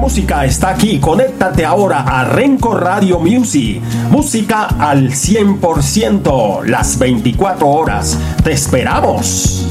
música está aquí. Conéctate ahora a Renco Radio Music. Música al 100%, las 24 horas. ¡Te esperamos!